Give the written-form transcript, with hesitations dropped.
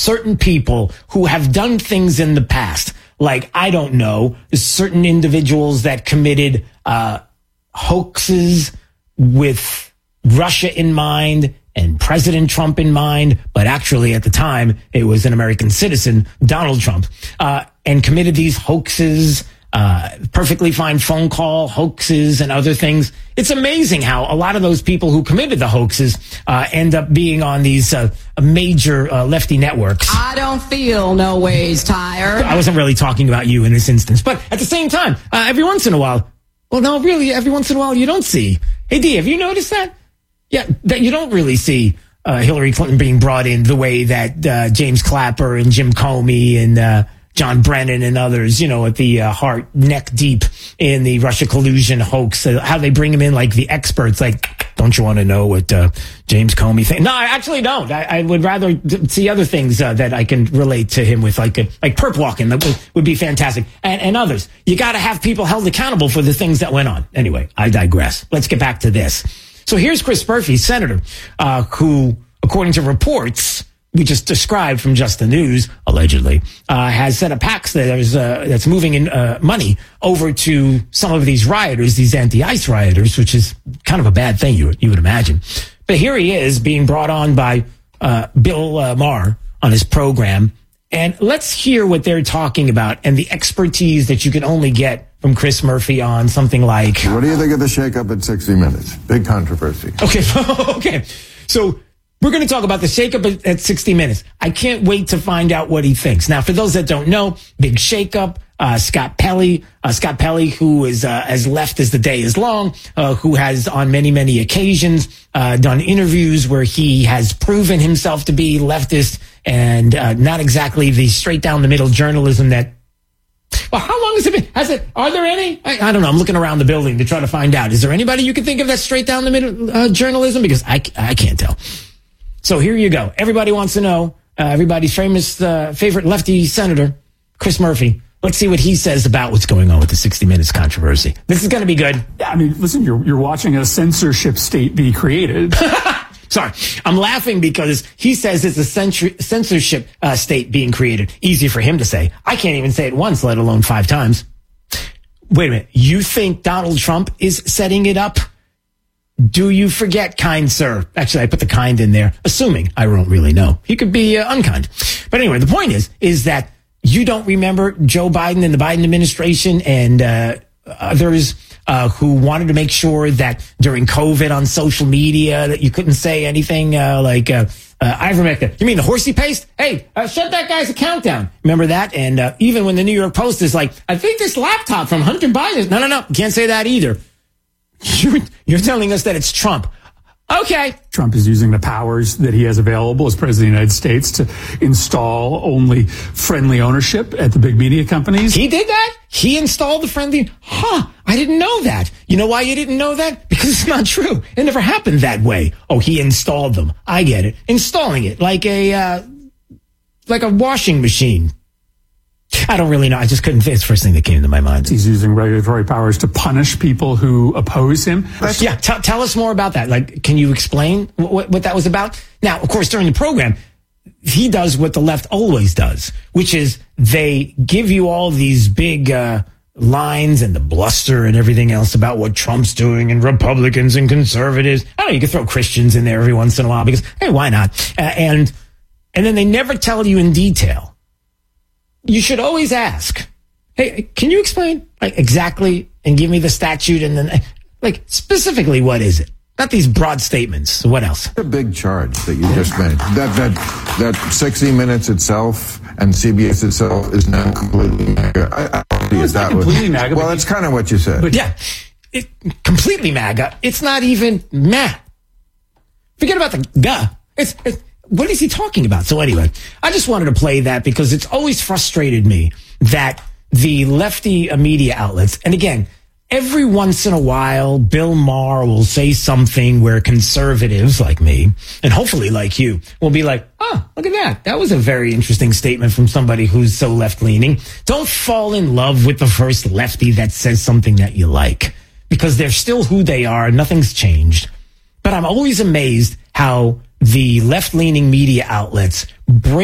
certain people who have done things in the past, like, I don't know, certain individuals that committed hoaxes with Russia in mind and President Trump in mind, but actually at the time it was an American citizen, Donald Trump, and committed these hoaxes, perfectly fine phone call hoaxes and other things. It's amazing how a lot of those people who committed the hoaxes end up being on these major lefty networks. I don't feel no ways tired. I wasn't really talking about you in this instance, but at the same time, every once in a while, well, no, really, every once in a while you don't see. Hey, D, have you noticed that? Yeah, that you don't really see Hillary Clinton being brought in the way that James Clapper and Jim Comey and John Brennan and others, at the heart, neck deep in the Russia collusion hoax, how they bring him in like the experts, like, don't you want to know what James Comey thinks? No, I actually don't. I would rather see other things that I can relate to him with, like perp walking. That would be fantastic. And others. You got to have people held accountable for the things that went on. Anyway, I digress. Let's get back to this. So here's Chris Murphy, senator, who, according to reports we just described from Just the News, allegedly, has set up PACs that's moving in money over to some of these rioters, these anti-ICE rioters, which is kind of a bad thing, you would imagine. But here he is being brought on by Bill Maher on his program. And let's hear what they're talking about and the expertise that you can only get from Chris Murphy on something like... What do you think of the shakeup at 60 Minutes? Big controversy. Okay. So we're going to talk about the shakeup at 60 Minutes. I can't wait to find out what he thinks. Now, for those that don't know, big shakeup, Scott Pelley, who is as left as the day is long, who has on many, many occasions done interviews where he has proven himself to be leftist and not exactly the straight down the middle journalism that... Well, how long has it been? Are there any? I don't know. I'm looking around the building to try to find out. Is there anybody you can think of that's straight down the middle journalism? Because I can't tell. So here you go. Everybody wants to know, everybody's famous favorite lefty senator, Chris Murphy. Let's see what he says about what's going on with the 60 Minutes controversy. This is going to be good. I mean, listen, you're watching a censorship state be created. Sorry, I'm laughing because he says it's a censorship state being created. Easy for him to say. I can't even say it once, let alone 5 times. Wait a minute. You think Donald Trump is setting it up? Do you forget, kind sir? Actually, I put the kind in there, assuming I don't really know. He could be unkind. But anyway, the point is that you don't remember Joe Biden and the Biden administration and others who wanted to make sure that during COVID on social media that you couldn't say anything like ivermectin. You mean the horsey paste? Hey, shut that guy's account down. Remember that? And even when the New York Post is like, I think this laptop from Hunter Biden. No. Can't say that either. You're telling us that it's Trump. Okay. Trump is using the powers that he has available as president of the United States to install only friendly ownership at the big media companies. He did that? He installed the friendly? I didn't know that. You know why you didn't know that? Because it's not true. It never happened that way. Oh, he installed them. I get it. Installing it like a washing machine. I don't really know. I just couldn't think. It's the first thing that came to my mind. He's using regulatory powers to punish people who oppose him. Yeah, tell us more about that. Like, can you explain what that was about? Now, of course, during the program, he does what the left always does, which is they give you all these big lines and the bluster and everything else about what Trump's doing and Republicans and conservatives. I don't know, you can throw Christians in there every once in a while because, hey, why not? And then they never tell you in detail. You should always ask, hey, can you explain exactly and give me the statute and then specifically what is it? Not these broad statements. What else? A big charge that you just made. That 60 Minutes itself and CBS itself is now completely MAGA. It's not completely MAGA. Well, that's kind of what you said. But yeah, completely MAGA. It's not even MAGA. Forget about the It's what is he talking about? So anyway, I just wanted to play that because it's always frustrated me that the lefty media outlets, and again, every once in a while, Bill Maher will say something where conservatives like me, and hopefully like you, will be like, oh, look at that. That was a very interesting statement from somebody who's so left-leaning. Don't fall in love with the first lefty that says something that you like, because they're still who they are. Nothing's changed. But I'm always amazed how the left-leaning media outlets bring